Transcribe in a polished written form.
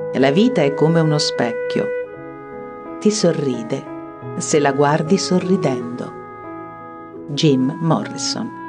La vita è come uno specchio. Ti sorride se la guardi sorridendo. Jim Morrison.